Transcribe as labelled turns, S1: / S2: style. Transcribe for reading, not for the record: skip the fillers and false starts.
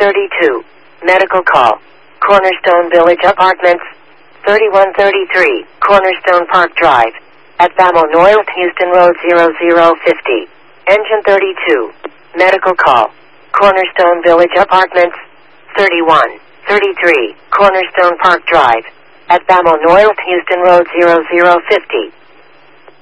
S1: 32. Medical call. Cornerstone Village Apartments. 3133. Cornerstone Park Drive. At Bamo North Houston Road 0050. Engine 32. Medical call. Cornerstone Village Apartments. 3133. Cornerstone Park Drive. At Bamo North Houston Road 0050.